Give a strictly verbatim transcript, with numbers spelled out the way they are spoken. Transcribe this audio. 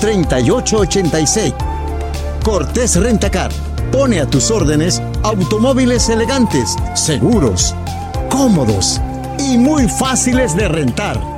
treinta y ocho ochenta y seis. Cortés Rentacar pone a tus órdenes automóviles elegantes, seguros, cómodos y muy fáciles de rentar.